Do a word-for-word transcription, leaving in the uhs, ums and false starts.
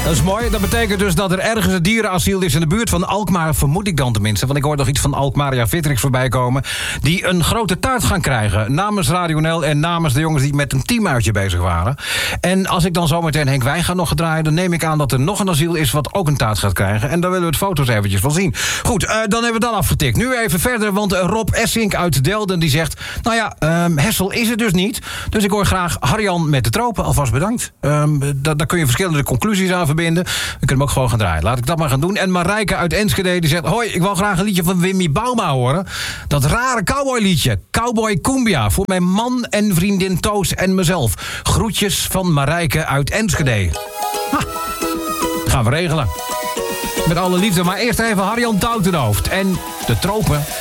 Dat is mooi. Dat betekent dus dat er ergens een dierenasiel is in de buurt van Alkmaar. Vermoed ik dan tenminste. Want ik hoor nog iets van Alkmaria Vitrix voorbij komen. Die een grote taart gaan krijgen. Namens Radio N L en namens de jongens die met een teamuitje bezig waren. En als ik dan zometeen Henk Wijn ga nog gedraaien, dan neem ik aan dat er nog een asiel is wat ook een taart gaat krijgen. En daar willen we de foto's eventjes van zien. Goed, uh, dan hebben we dat afgetikt. Nu even verder, want Rob Essink uit Delden die zegt, nou ja, um, Hessel is het dus niet. Dus ik hoor graag Harjan met de tropen. Alvast bedankt. Um, da- daar kun je verschillende conclusies aan verbinden. We kunnen hem ook gewoon gaan draaien. Laat ik dat maar gaan doen. En Marijke uit Enschede die zegt, hoi, ik wil graag een liedje van Wimmy Bauma horen. Dat rare cowboyliedje. Cowboy Cumbia. Voor mijn man en vriendin Toos en mezelf. Groetjes van Marijke uit Enschede. Ha, gaan we regelen. Met alle liefde. Maar eerst even Harjan Tautenhoofd. En de tropen.